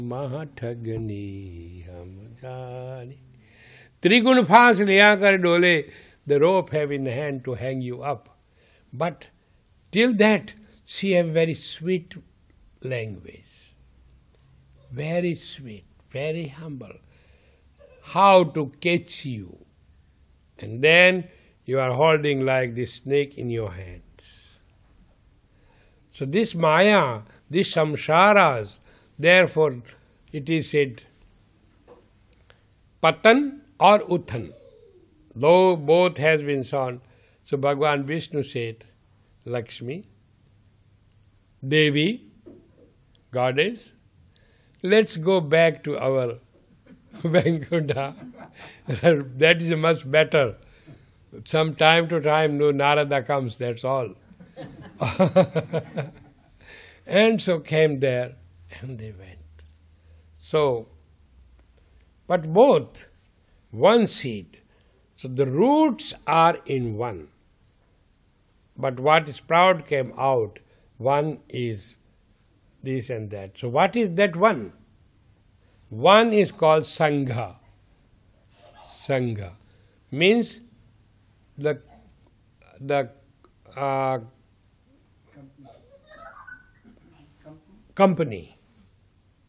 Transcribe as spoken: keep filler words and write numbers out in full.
महाठगनी हम जाने. Trigun फांस लिया कर डोले, the rope have in hand to hang you up. But till that, she have very sweet language. Very sweet, very humble. How to catch you. And then you are holding like this snake in your hands. So this Maya, this samsaras, therefore it is said, Patan or Uthan. Though both has been shown. So Bhagavan Vishnu said, Lakshmi, Devi, Goddess, let's go back to our Vaikuntha. That is much better. Some time to time, no Narada comes, that's all. And so came there, and they went. So, but both, one seed. So the roots are in one. But what sprout came out, one is this and that. So what is that one? One is called Sangha. Sangha means the the uh, company.